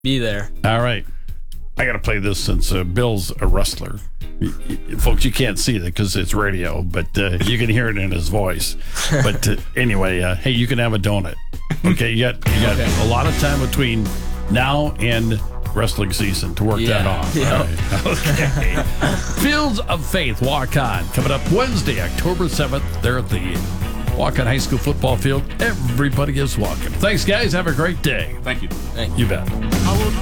Be there. All right. I got to play this since Bill's a wrestler. Folks, you can't see it because it's radio, but you can hear it in his voice. But anyway, hey, you can have a donut. Okay, you got a lot of time between now and wrestling season to work that off. Yeah. All right. Okay. Fields of Faith Walk On coming up Wednesday, October 7th. There at the Walk On High School football field. Everybody is welcome. Thanks, guys. Have a great day. Thank you. You bet.